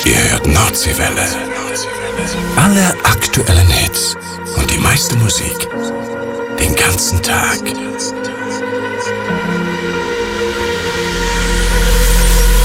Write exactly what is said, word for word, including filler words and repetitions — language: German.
Ihr hört Nordseewelle. Alle aktuellen Hits und die meiste Musik den ganzen Tag